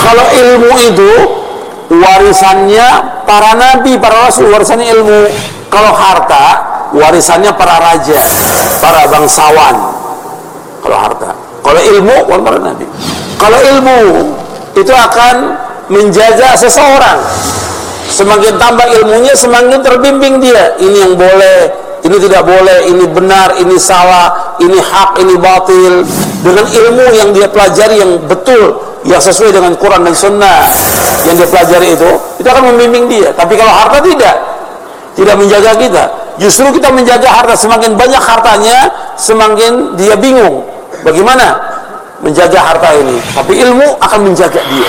Kalau ilmu itu warisannya para nabi, para rasul, warisannya ilmu. Kalau harta, warisannya para raja, para bangsawan. Kalau harta. Kalau ilmu, para nabi. Kalau ilmu itu akan menjaga seseorang. Semakin tambah ilmunya, semakin terbimbing dia. Ini yang boleh, ini tidak boleh, ini benar, ini salah, ini hak, ini batil. Dengan ilmu yang dia pelajari yang betul, yang sesuai dengan Quran dan Sunnah yang dia pelajari itu akan membimbing dia. Tapi kalau harta tidak menjaga kita. Justru kita menjaga harta, semakin banyak hartanya, semakin dia bingung bagaimana menjaga harta ini. Tapi ilmu akan menjaga dia.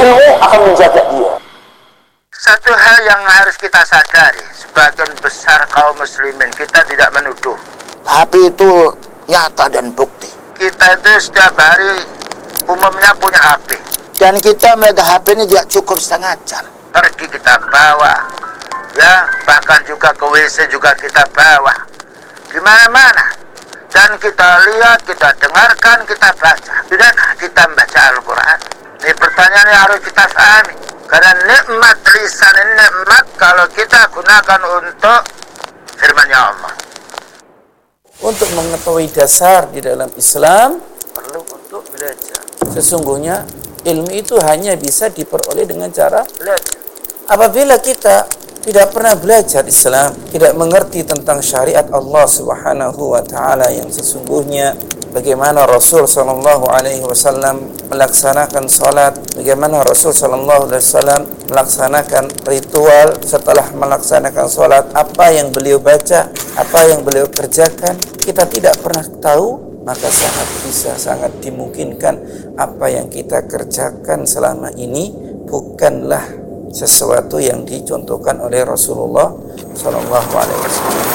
Satu hal yang harus kita sadari, sebagian besar kaum muslimin, kita tidak menuduh. HP itu nyata dan bukti. Kita itu setiap hari umumnya punya HP. Dan kita megang HP ini tidak cukup setengah jam. Pergi kita bawa, ya, bahkan juga ke WC juga kita bawa. Gimana-mana. Dan kita lihat, kita dengarkan, kita baca. Tidak kita membaca Al-Quran. Ini pertanyaan yang harus kita pahami. Karena nikmat lisan ini nikmat kalau kita gunakan untuk firman-Nya Allah. Untuk mengetahui dasar di dalam Islam, Perlu untuk belajar. sesungguhnya ilmu itu hanya bisa diperoleh dengan cara Belajar. apabila kita tidak pernah belajar Islam, tidak mengerti tentang syariat Allah Subhanahu wa taala yang sesungguhnya, bagaimana Rasul sallallahu alaihi wasallam melaksanakan salat, bagaimana Rasul sallallahu alaihi wasallam melaksanakan ritual setelah melaksanakan salat, apa yang beliau baca, apa yang beliau kerjakan, kita tidak pernah tahu, maka sangat dimungkinkan apa yang kita kerjakan selama ini bukanlah sesuatu yang dicontohkan oleh Rasulullah sallallahu alaihi wasallam.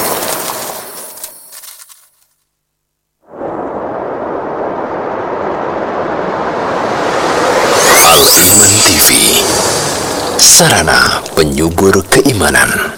Al-Iman TV, sarana penyubur keimanan.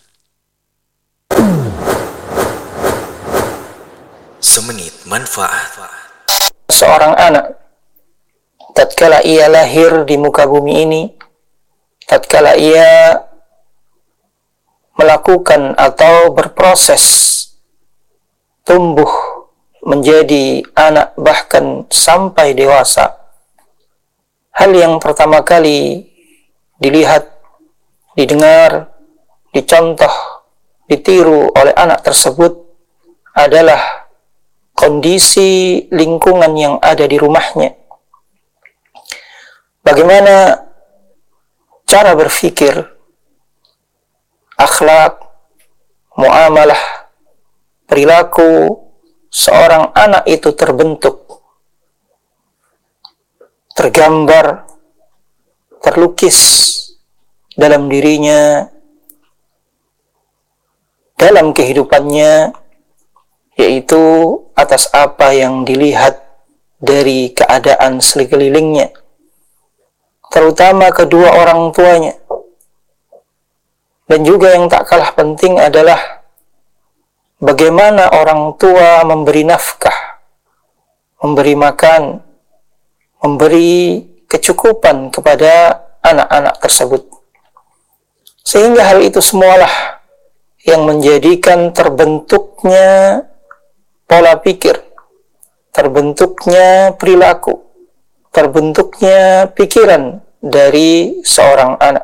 Semenit manfaat. Seorang anak tatkala ia lahir di muka bumi ini, tatkala ia melakukan atau berproses tumbuh menjadi anak bahkan sampai dewasa, hal yang pertama kali dilihat, didengar, dicontoh, ditiru oleh anak tersebut adalah kondisi lingkungan yang ada di rumahnya. Bagaimana cara berpikir, akhlak, muamalah, perilaku seorang anak itu terbentuk, tergambar, terlukis dalam dirinya, dalam kehidupannya, yaitu atas apa yang dilihat dari keadaan sekelilingnya, terutama kedua orang tuanya. Dan juga yang tak kalah penting adalah bagaimana orang tua memberi nafkah, memberi makan, memberi kecukupan kepada anak-anak tersebut. Sehingga hal itu semualah yang menjadikan terbentuknya pola pikir, terbentuknya perilaku, terbentuknya pikiran dari seorang anak.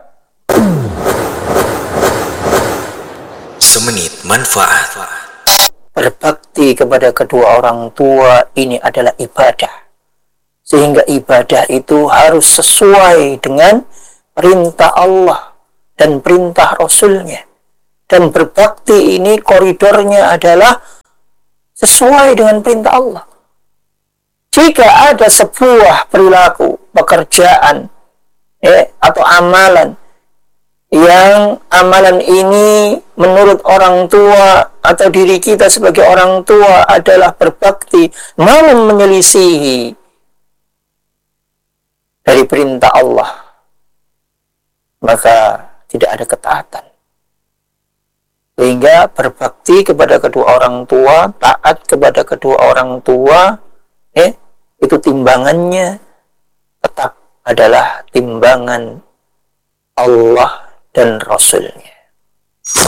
Semenit manfaat. Berbakti kepada kedua orang tua ini adalah ibadah. Sehingga ibadah itu harus sesuai dengan perintah Allah dan perintah Rasulnya. Dan berbakti ini koridornya adalah sesuai dengan perintah Allah. Jika ada sebuah perilaku, pekerjaan, atau amalan, yang amalan ini menurut orang tua atau diri kita sebagai orang tua adalah berbakti, namun menyelisihi dari perintah Allah, maka tidak ada ketaatan. Sehingga berbakti kepada kedua orang tua, taat kepada kedua orang tua, itu timbangannya tetap adalah timbangan Allah dan Rasul-Nya.